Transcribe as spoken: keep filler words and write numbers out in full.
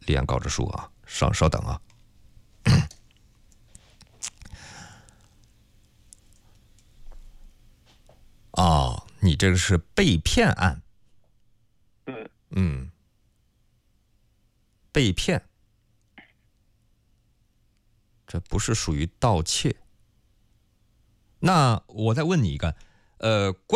立案告知书啊，稍稍等啊。哦，你这个是被骗案。 对。 嗯，被骗，这不是属于盗窃。那我再问你一个，呃，关。